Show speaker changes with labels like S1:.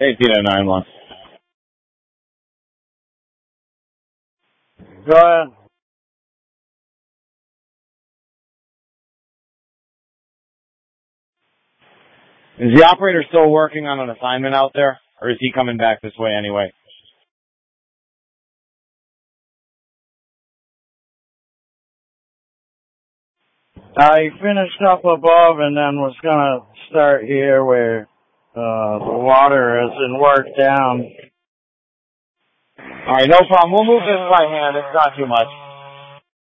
S1: 1891.
S2: Go ahead.
S1: Is the operator still working on an assignment out there, or is he coming back this way anyway?
S2: He finished up above and then was gonna start here where the water hasn't worked down.
S1: All right, no problem. We'll move this by hand. It's not too much.